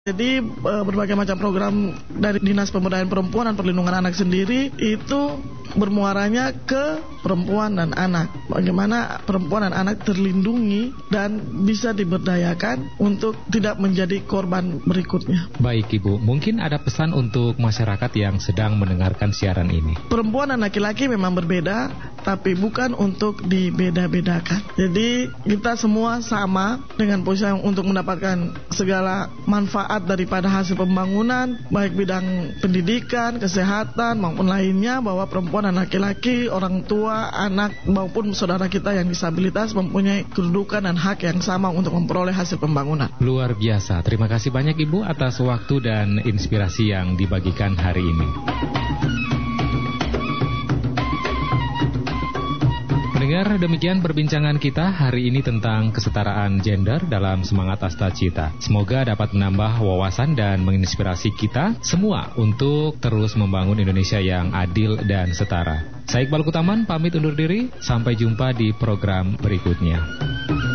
Jadi berbagai macam program dari Dinas Pemberdayaan Perempuan dan Perlindungan Anak sendiri itu bermuaranya ke perempuan dan anak. Bagaimana perempuan dan anak terlindungi dan bisa diberdayakan untuk tidak menjadi korban berikutnya. Baik Ibu, mungkin ada pesan untuk masyarakat yang sedang mendengarkan siaran ini. Perempuan dan laki-laki memang berbeda, tapi bukan untuk dibeda-bedakan. Jadi kita semua sama dengan posisi untuk mendapatkan segala manfaat daripada hasil pembangunan, baik bidang pendidikan, kesehatan maupun lainnya, bahwa perempuan dan laki-laki, orang tua, anak maupun saudara kita yang disabilitas mempunyai kedudukan dan hak yang sama untuk memperoleh hasil pembangunan. Luar biasa. Terima kasih banyak Ibu atas waktu dan inspirasi yang dibagikan hari ini. Pendengar, demikian perbincangan kita hari ini tentang kesetaraan gender dalam semangat Astacita. Semoga dapat menambah wawasan dan menginspirasi kita semua untuk terus membangun Indonesia yang adil dan setara. Saya Iqbal Kutaman pamit undur diri, sampai jumpa di program berikutnya.